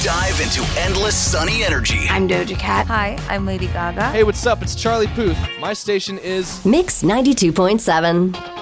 Dive into endless sunny energy. I'm Doja Cat. Hi, I'm Lady Gaga. Hey, what's up? It's Charlie Puth. My station is Mix 92.7.